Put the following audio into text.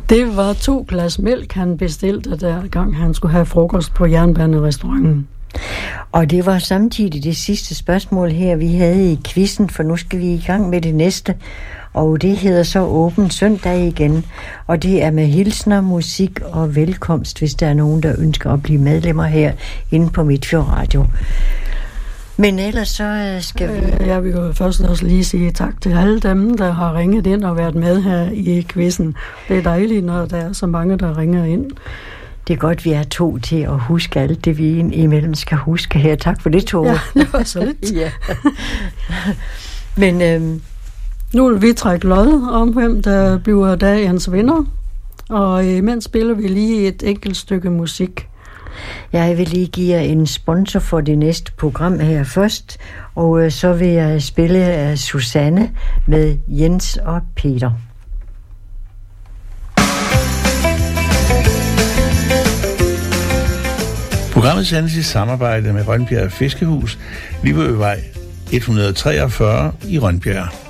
Det var 2 glas mælk, han bestilte, der gang han skulle have frokost på jernbanerestauranten. Og det var samtidig det sidste spørgsmål her, vi havde i quizzen, for nu skal vi i gang med det næste. Og det hedder så Åben Søndag igen. Og det er med hilsner, musik og velkomst, hvis der er nogen, der ønsker at blive medlemmer her inde på Midtfjord Radio. Men ellers så skal vi... Jeg vil jo først også lige sige tak til alle dem, der har ringet ind og været med her i quizzen. Det er dejligt, når der er så mange, der ringer ind. Det er godt, vi er 2 til at huske alt det, vi imellem skal huske her. Tak for det, Tove. Ja, det var så lidt. Ja. Men nu vil vi trække lod om, hvem der bliver dagens vinder. Og imens spiller vi lige et enkelt stykke musik. Jeg vil lige give jer en sponsor for det næste program her først. Og så vil jeg spille Susanne med Jens og Peter. Programmet sendes i samarbejde med Rønbjerg Fiskehus, Livøvej 143 i Rønbjerg.